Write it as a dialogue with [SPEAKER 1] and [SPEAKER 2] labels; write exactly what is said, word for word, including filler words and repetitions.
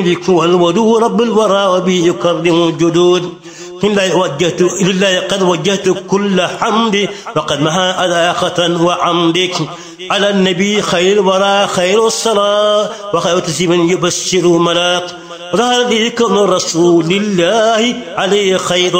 [SPEAKER 1] والودود رب الورى وبي يكرم الجدود. لله وجهت لله قد وجهت كل حمد وقد مها ألاخة وعمدك على النبي خير الورى خير الصلاة وخير تسليم يبشر ملاك. ظهر ذكر رسول الله عليه خير